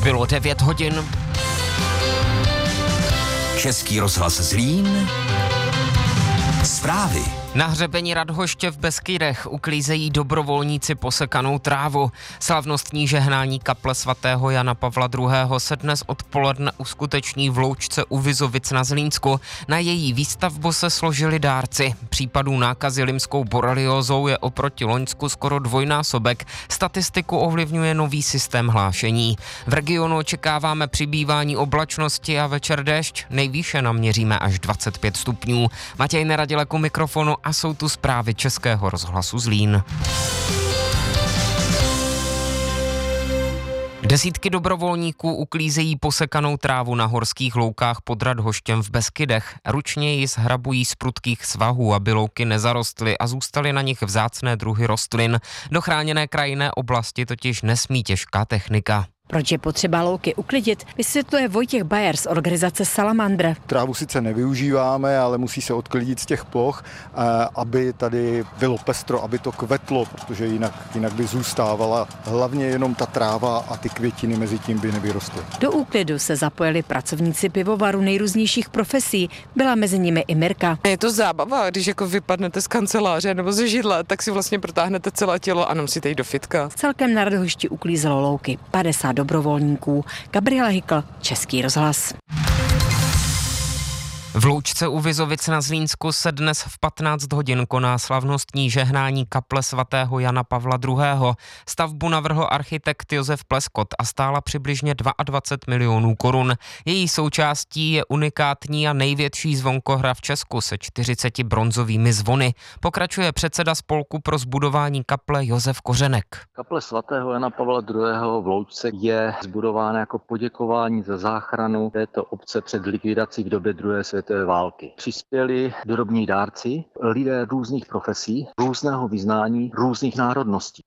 Bylo 9 hodin. Český rozhlas Zlín. Zprávy. Na hřebeni Radhoště v Beskydech uklízejí dobrovolníci posekanou trávu. Slavnostní žehnání kaple svatého Jana Pavla II. Se dnes odpoledne uskuteční v Loučce u Vizovic na Zlínsku. Na její výstavbu se složili dárci. Případů nákazy limskou boreliózou je oproti loňsku skoro dvojnásobek. Statistiku ovlivňuje nový systém hlášení. V regionu očekáváme přibývání oblačnosti a večer déšť. Nejvýše naměříme až 25 stupňů. Matěj Neradilek u mikrofonu a jsou tu zprávy Českého rozhlasu Zlín. Desítky dobrovolníků uklízejí posekanou trávu na horských loukách pod Radhoštěm v Beskydech. Ručně ji zhrabují z prudkých svahů, aby louky nezarostly a zůstaly na nich vzácné druhy rostlin. Do chráněné krajinné oblasti totiž nesmí těžká technika. Proč je potřeba louky uklidit, vysvětluje Vojtěch Bajer z organizace Salamandr. Trávu sice nevyužíváme, ale musí se odklidit z těch ploch, aby tady bylo pestro, aby to kvetlo, protože jinak by zůstávala hlavně jenom ta tráva a ty květiny mezi tím by nevyrostly. Do úklidu se zapojili pracovníci pivovaru nejrůznějších profesí. Byla mezi nimi i Mirka. Je to zábava, když jako vypadnete z kanceláře nebo ze židle, tak si vlastně protáhnete celé tělo a nemusíte jít do fitka. Celkem na Radhošti uklízelo louky 50 dobrovolníků. Gabriela Hykl, Český rozhlas. V Loučce u Vizovic na Zlínsku se dnes v 15 hodin koná slavnostní žehnání kaple svatého Jana Pavla II. Stavbu navrhl architekt Josef Pleskot a stála přibližně 22 milionů korun. Její součástí je unikátní a největší zvonkohra v Česku se 40 bronzovými zvony. Pokračuje předseda spolku pro zbudování kaple Josef Kořenek. Kaple svatého Jana Pavla II. V Loučce je zbudována jako poděkování za záchranu této obce před likvidací v době druhé světové války. Přispěli drobní dárci, lidé různých profesí, různého vyznání, různých národností.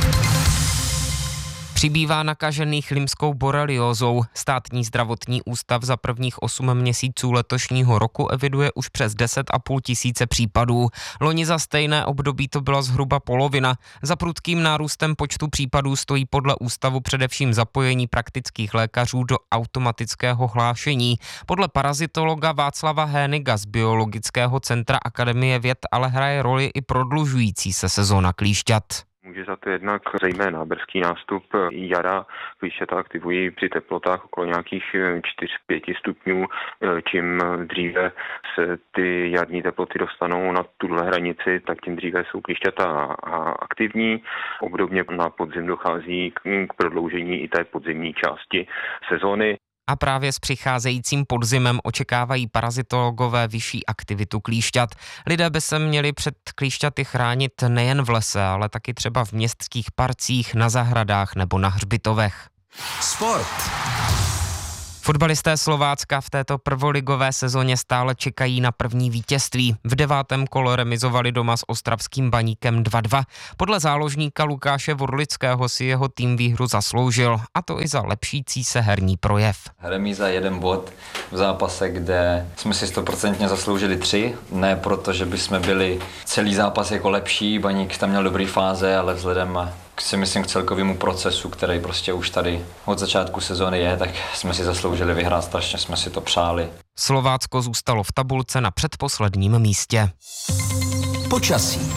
Přibývá nakažených limskou boreliózou. Státní zdravotní ústav za prvních 8 měsíců letošního roku eviduje už přes 10,5 tisíce případů. Loni za stejné období to byla zhruba polovina. Za prudkým nárůstem počtu případů stojí podle ústavu především zapojení praktických lékařů do automatického hlášení. Podle parazitologa Václava Héniga z Biologického centra Akademie věd ale hraje roli i prodlužující se sezóna klíšťat. Může za to jednak zejména brzký nástup jara, klíšťata aktivují při teplotách okolo nějakých 4-5 stupňů. Čím dříve se ty jarní teploty dostanou na tuhle hranici, tak tím dříve jsou klíšťata aktivní. Obdobně na podzim dochází k prodloužení i té podzimní části sezóny. A právě s přicházejícím podzimem očekávají parazitologové vyšší aktivitu klíšťat. Lidé by se měli před klíšťaty chránit nejen v lese, ale taky třeba v městských parcích, na zahradách nebo na hřbitovech. Sport. Fotbalisté Slovácka v této prvoligové sezóně stále čekají na první vítězství. V 9. kole remizovali doma s ostravským Baníkem 2-2. Podle záložníka Lukáše Vorlického si jeho tým výhru zasloužil, a to i za lepšící se herní projev. Remíza 1 bod v zápase, kde jsme si 100% zasloužili 3. Ne proto, že bychom byli celý zápas jako lepší, Baník tam měl dobrý fáze, ale vzhledem si myslím k celkovému procesu, který prostě už tady od začátku sezóny je, tak jsme si zasloužili vyhrát, strašně jsme si to přáli. Slovácko zůstalo v tabulce na předposledním místě. Počasí.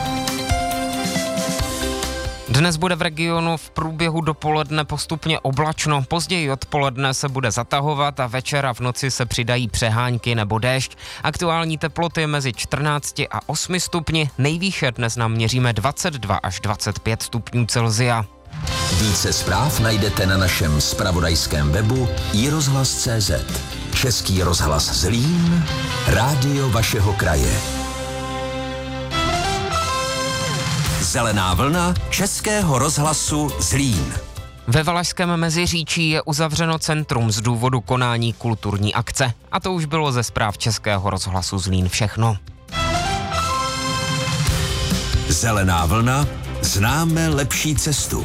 Dnes bude v regionu v průběhu dopoledne postupně oblačno, později odpoledne se bude zatahovat a večer a v noci se přidají přehánky nebo déšť. Aktuální teploty mezi 14 a 8 stupni, nejvýše dnes naměříme 22 až 25 stupňů Celsia. Více zpráv najdete na našem zpravodajském webu iRozhlas.cz. Český rozhlas Zlín, rádio vašeho kraje. Zelená vlna Českého rozhlasu Zlín. Ve Valašském Meziříčí je uzavřeno centrum z důvodu konání kulturní akce. A to už bylo ze zpráv Českého rozhlasu Zlín všechno. Zelená vlna, známe lepší cestu.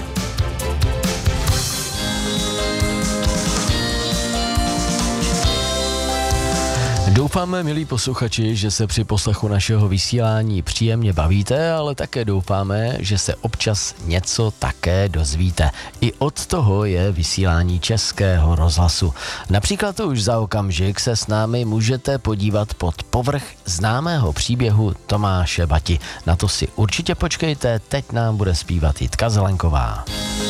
Doufáme, milí posluchači, že se při poslechu našeho vysílání příjemně bavíte, ale také doufáme, že se občas něco také dozvíte. I od toho je vysílání Českého rozhlasu. Například už za okamžik se s námi můžete podívat pod povrch známého příběhu Tomáše Bati. Na to si určitě počkejte, teď nám bude zpívat Jitka Zelenková.